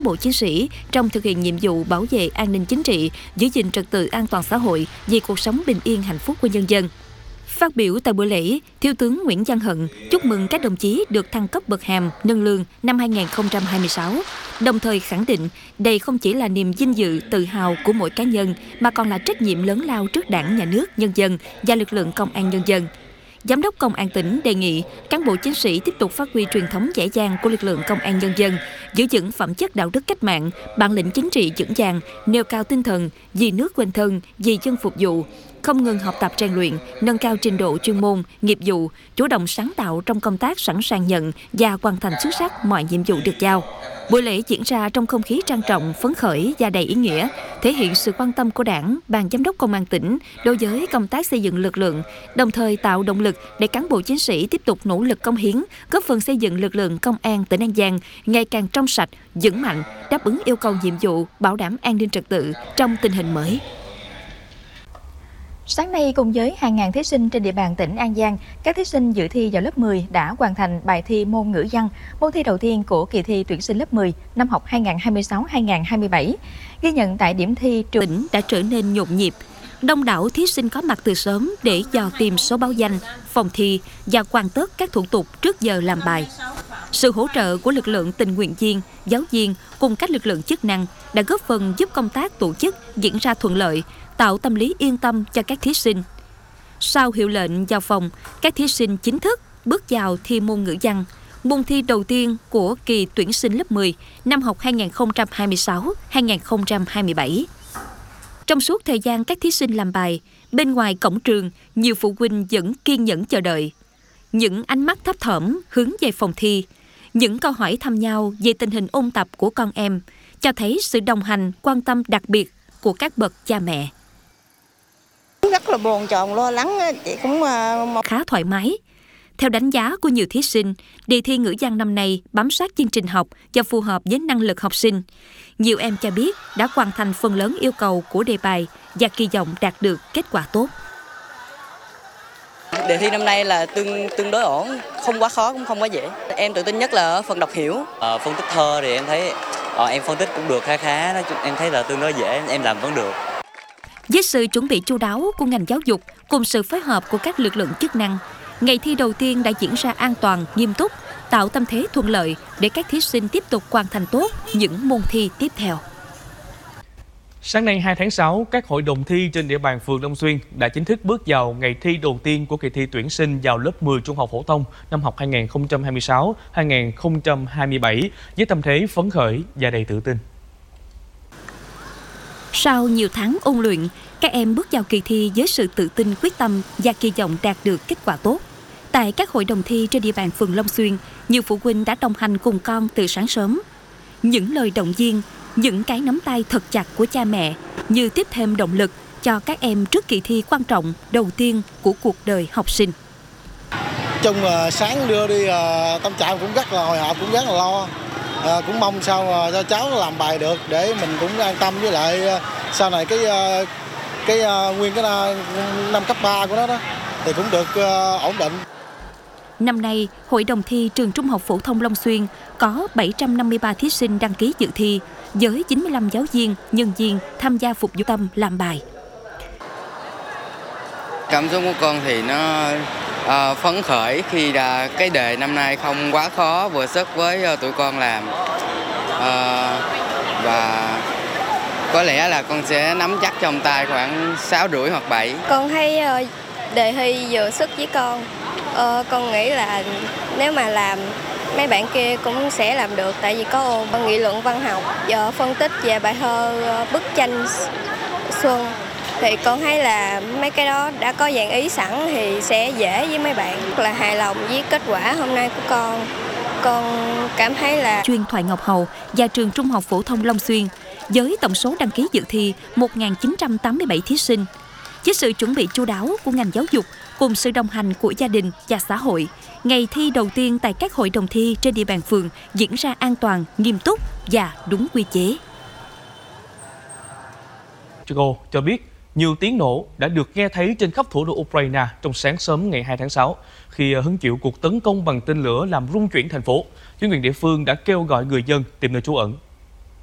bộ chiến sĩ trong thực hiện nhiệm vụ bảo vệ an ninh chính trị, giữ gìn trật tự an toàn xã hội vì cuộc sống bình yên hạnh phúc của nhân dân. Phát biểu tại buổi lễ, Thiếu tướng Nguyễn Văn Hận chúc mừng các đồng chí được thăng cấp bậc hàm, nâng lương năm 2026, đồng thời khẳng định đây không chỉ là niềm vinh dự, tự hào của mỗi cá nhân mà còn là trách nhiệm lớn lao trước Đảng, Nhà nước, nhân dân và lực lượng công an nhân dân. Giám đốc Công an tỉnh đề nghị cán bộ chiến sĩ tiếp tục phát huy truyền thống vẻ vang của lực lượng công an nhân dân, giữ vững phẩm chất đạo đức cách mạng, bản lĩnh chính trị vững vàng, nêu cao tinh thần vì nước quên thân, vì dân phục vụ, không ngừng học tập rèn luyện, nâng cao trình độ chuyên môn, nghiệp vụ, chủ động sáng tạo trong công tác, sẵn sàng nhận và hoàn thành xuất sắc mọi nhiệm vụ được giao. Buổi lễ diễn ra trong không khí trang trọng, phấn khởi và đầy ý nghĩa, thể hiện sự quan tâm của Đảng, Ban Giám đốc Công an tỉnh đối với công tác xây dựng lực lượng, đồng thời tạo động lực để cán bộ chiến sĩ tiếp tục nỗ lực cống hiến, góp phần xây dựng lực lượng công an tỉnh An Giang ngày càng trong sạch, vững mạnh, đáp ứng yêu cầu nhiệm vụ bảo đảm an ninh trật tự trong tình hình mới. Sáng nay, cùng với hàng ngàn thí sinh trên địa bàn tỉnh An Giang, các thí sinh dự thi vào lớp 10 đã hoàn thành bài thi môn ngữ văn, môn thi đầu tiên của kỳ thi tuyển sinh lớp 10 năm học 2026-2027. Ghi nhận tại điểm thi, tỉnh đã trở nên nhộn nhịp. Đông đảo thí sinh có mặt từ sớm để dò tìm số báo danh, phòng thi và hoàn tất các thủ tục trước giờ làm bài. Sự hỗ trợ của lực lượng tình nguyện viên, giáo viên cùng các lực lượng chức năng đã góp phần giúp công tác tổ chức diễn ra thuận lợi, tạo tâm lý yên tâm cho các thí sinh. Sau hiệu lệnh vào phòng, các thí sinh chính thức bước vào thi môn ngữ văn, môn thi đầu tiên của kỳ tuyển sinh lớp 10 năm học 2026-2027. Trong suốt thời gian các thí sinh làm bài, bên ngoài cổng trường, nhiều phụ huynh vẫn kiên nhẫn chờ đợi. Những ánh mắt thấp thỏm hướng về phòng thi, những câu hỏi thăm nhau về tình hình ôn tập của con em, cho thấy sự đồng hành, quan tâm đặc biệt của các bậc cha mẹ. Rất là bồn chồn, lo lắng, chị cũng khá thoải mái. Theo đánh giá của nhiều thí sinh, đề thi ngữ văn năm nay bám sát chương trình học và phù hợp với năng lực học sinh. Nhiều em cho biết đã hoàn thành phần lớn yêu cầu của đề bài và kỳ vọng đạt được kết quả tốt. Đề thi năm nay là tương đối ổn, không quá khó cũng không quá dễ. Em tự tin nhất là ở phần đọc hiểu. Phân tích thơ thì em thấy em phân tích cũng được khá, em thấy là tương đối dễ, em làm vẫn được. Với sự chuẩn bị chu đáo của ngành giáo dục cùng sự phối hợp của các lực lượng chức năng, ngày thi đầu tiên đã diễn ra an toàn, nghiêm túc, tạo tâm thế thuận lợi để các thí sinh tiếp tục hoàn thành tốt những môn thi tiếp theo. Sáng nay 2 tháng 6, các hội đồng thi trên địa bàn phường Long Xuyên đã chính thức bước vào ngày thi đầu tiên của kỳ thi tuyển sinh vào lớp 10 trung học phổ thông năm học 2026-2027 với tâm thế phấn khởi và đầy tự tin. Sau nhiều tháng ôn luyện, các em bước vào kỳ thi với sự tự tin, quyết tâm và kỳ vọng đạt được kết quả tốt. Tại các hội đồng thi trên địa bàn phường Long Xuyên, nhiều phụ huynh đã đồng hành cùng con từ sáng sớm. Những lời động viên, những cái nắm tay thật chặt của cha mẹ như tiếp thêm động lực cho các em trước kỳ thi quan trọng đầu tiên của cuộc đời học sinh. Chung sáng đưa đi tâm trạng cũng rất là hồi hộp, cũng rất là lo. Cũng mong sao cho cháu làm bài được để mình cũng an tâm, với lại sau này cái nguyên cái năm cấp 3 của nó đó thì cũng được ổn định. Năm nay, Hội đồng thi trường Trung học phổ thông Long Xuyên có 753 thí sinh đăng ký dự thi với 95 giáo viên, nhân viên tham gia phục vụ tâm làm bài. Cảm xúc của con thì nó phấn khởi khi là cái đề năm nay không quá khó, vừa sức với tụi con làm, và có lẽ là con sẽ nắm chắc trong tay khoảng 6,5 hoặc 7. Con thấy đề thi vừa sức với con. Con nghĩ là nếu mà làm mấy bạn kia cũng sẽ làm được, tại vì có nghị luận văn học, giờ phân tích về bài thơ Bức tranh Xuân. Thì con thấy là mấy cái đó đã có dàn ý sẵn thì sẽ dễ với mấy bạn. Rất là hài lòng với kết quả hôm nay của con. Con cảm thấy là chuyên Thoại Ngọc Hầu và trường Trung học phổ thông Long Xuyên với tổng số đăng ký dự thi 1.987 thí sinh. Với sự chuẩn bị chu đáo của ngành giáo dục cùng sự đồng hành của gia đình và xã hội, ngày thi đầu tiên tại các hội đồng thi trên địa bàn phường diễn ra an toàn, nghiêm túc và đúng quy chế. Chicago cho biết nhiều tiếng nổ đã được nghe thấy trên khắp thủ đô Ukraine trong sáng sớm ngày 2 tháng 6 khi hứng chịu cuộc tấn công bằng tên lửa làm rung chuyển thành phố. Chính quyền địa phương đã kêu gọi người dân tìm nơi trú ẩn.